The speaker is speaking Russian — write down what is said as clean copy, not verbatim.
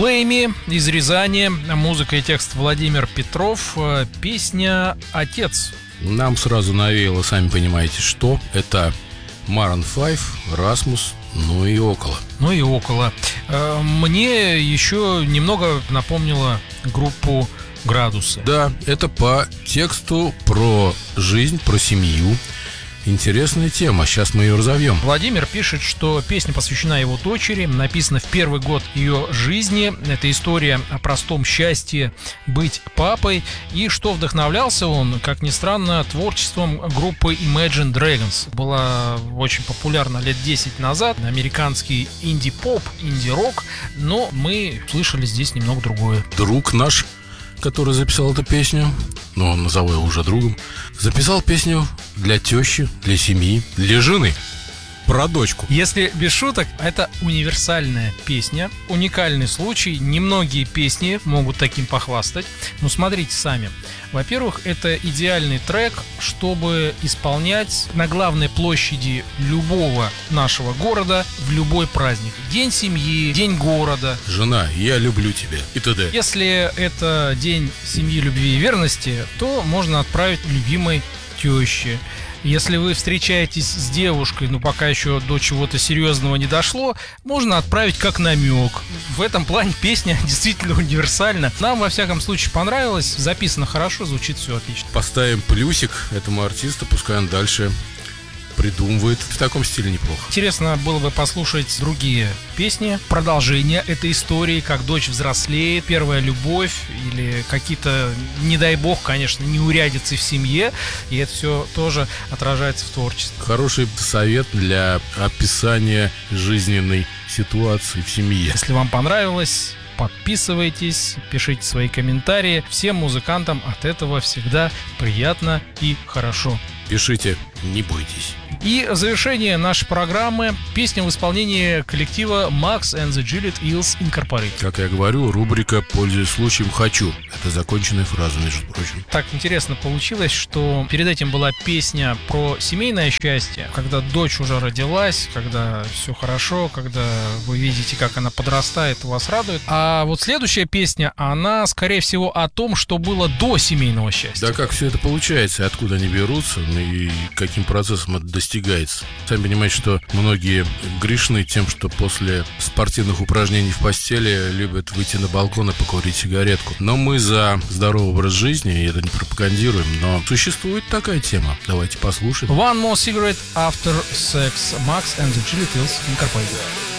Блейми из Рязани, музыка и текст Владимир Петров, песня «Отец». Нам сразу навеяло, сами понимаете, что это Maroon 5, Расмус, ну и около. Мне еще немного напомнило группу «Градусы». Да, это по тексту про жизнь, про семью. Интересная тема, сейчас мы ее разовьем. Владимир пишет, что песня посвящена его дочери, написана в первый год ее жизни. Это история о простом счастье быть папой. И что вдохновлялся он, как ни странно, творчеством группы Imagine Dragons. Была очень популярна лет 10 назад. Американский инди-поп, инди-рок. Но мы слышали здесь немного другое. Друг наш, который записал эту песню, но назову его уже другом, записал песню для тещи, для семьи, для жены, про дочку. Если без шуток, это универсальная песня, уникальный случай. Немногие песни могут таким похвастать. Но смотрите сами. Во-первых, это идеальный трек, чтобы исполнять на главной площади любого нашего города в любой праздник. День семьи, день города. Жена, я люблю тебя и т.д. Если это день семьи, любви и верности, то можно отправить любимой теще. Если вы встречаетесь с девушкой, но пока еще до чего-то серьезного не дошло, можно отправить как намек. В этом плане песня действительно универсальна. Нам, во всяком случае, понравилось. Записано хорошо, звучит все отлично. Поставим плюсик этому артисту, пускай он дальше придумывает. В таком стиле неплохо. Интересно было бы послушать другие песни, продолжение этой истории, как дочь взрослеет, первая любовь или какие-то, не дай бог, конечно, неурядицы в семье. И это все тоже отражается в творчестве. Хороший совет для описания жизненной ситуации в семье. Если вам понравилось, подписывайтесь, пишите свои комментарии. Всем музыкантам от этого всегда приятно и хорошо. Пишите, не бойтесь. И завершение нашей программы — песня в исполнении коллектива Max and the Gillette Hills Incorporated. Как я говорю, рубрика «Пользуясь случаем, хочу». Это законченная фраза, между прочим. Так интересно получилось, что перед этим была песня про семейное счастье, когда дочь уже родилась, когда все хорошо, когда вы видите, как она подрастает, вас радует. А вот следующая песня, она, скорее всего, о том, что было до семейного счастья. Да как все это получается, откуда они берутся, и каким процессом это достигается. Сами понимаете, что многие грешны тем, что после спортивных упражнений в постели любят выйти на балкон и покурить сигаретку. Но мы за здоровый образ жизни, и это не пропагандируем, но существует такая тема. Давайте послушаем. One More Cigarette After Sex, Max and the Gillette Hills Incorporated.